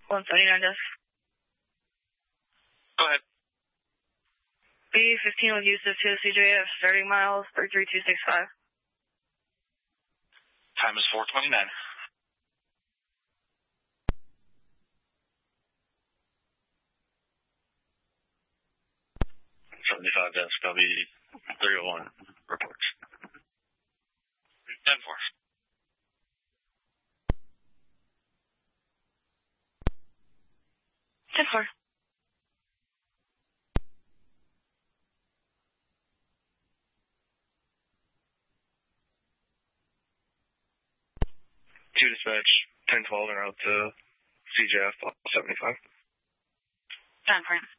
179 desk. Go ahead. B-15 with use of 2 CJF, starting miles 33265. Time is 4:29. 75 desk, W301 reports. 10-4. Ten-4. Two dispatch, 1012 and out to CJF 75. Time frame.